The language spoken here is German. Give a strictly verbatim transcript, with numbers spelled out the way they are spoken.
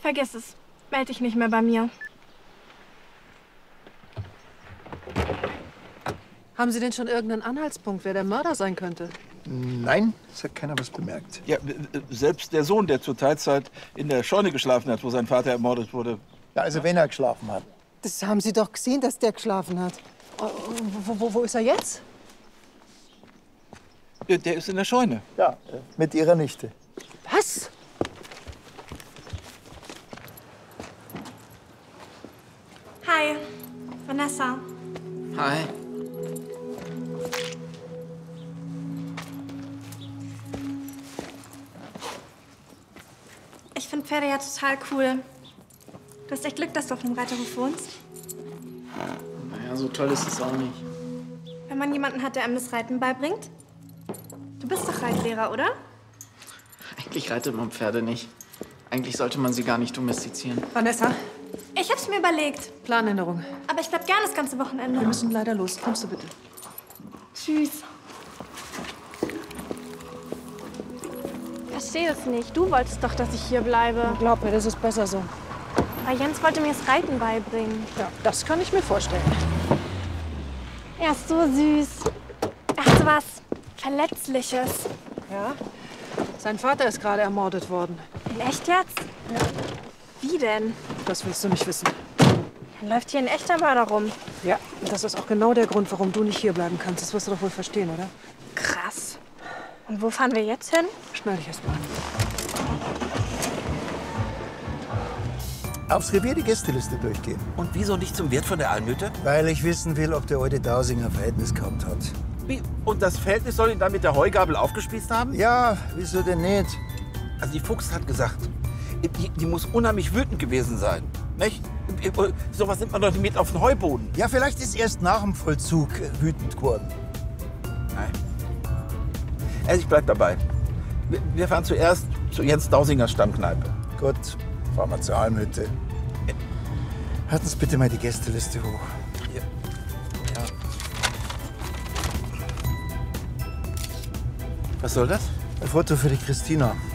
Vergiss es. Meld dich nicht mehr bei mir. Haben Sie denn schon irgendeinen Anhaltspunkt, wer der Mörder sein könnte? Nein, es hat keiner was bemerkt. Ja, selbst der Sohn, der zur Teilzeit in der Scheune geschlafen hat, wo sein Vater ermordet wurde. Ja, also wenn er geschlafen hat. Das haben Sie doch gesehen, dass der geschlafen hat. Oh, wo, wo, wo ist er jetzt? Der ist in der Scheune. Ja, mit ihrer Nichte. Was? Hi, Vanessa. Hi. Ich finde Pferde ja total cool. Du hast echt Glück, dass du auf einem Reiterhof wohnst. Naja, so toll ist es auch nicht. Wenn man jemanden hat, der einem das Reiten beibringt. Du bist doch Reitlehrer, oder? Eigentlich reitet man Pferde nicht. Eigentlich sollte man sie gar nicht domestizieren. Vanessa, Ich hab's mir überlegt. Planänderung. Aber ich bleib gerne das ganze Wochenende. Wir müssen leider los. Kommst du bitte? Tschüss. Ich verstehe das nicht. Du wolltest doch, dass ich hier bleibe. Glaub mir, das ist besser so. Aber Jens wollte mir das Reiten beibringen. Ja, das kann ich mir vorstellen. Er ist so süß. Er hat so was Verletzliches. Ja? Sein Vater ist gerade ermordet worden. In echt jetzt? Ja. Wie denn? Das willst du nicht wissen. Dann läuft hier ein echter Mörder rum. Ja, das ist auch genau der Grund, warum du nicht hier bleiben kannst. Das wirst du doch wohl verstehen, oder? Krass. Und wo fahren wir jetzt hin? Schnall dich erst mal an. Aufs Revier die Gästeliste durchgehen. Und wieso nicht zum Wirt von der Almhütte? Weil ich wissen will, ob der alte Dausinger Verhältnis gehabt hat. Wie? Und das Verhältnis soll ihn dann mit der Heugabel aufgespießt haben? Ja, wieso denn nicht? Also die Fuchs hat gesagt, die, die muss unheimlich wütend gewesen sein. Nicht? Sowas nimmt man doch nicht mit auf den Heuboden. Ja, vielleicht ist erst nach dem Vollzug wütend geworden. Nein. Also ich bleib dabei. Wir, wir fahren zuerst zu Jens Dausingers Stammkneipe. Gut, fahren wir zur Almhütte. Halten Sie bitte mal die Gästeliste hoch. Ja. Ja. Was soll das? Ein Foto für die Christina.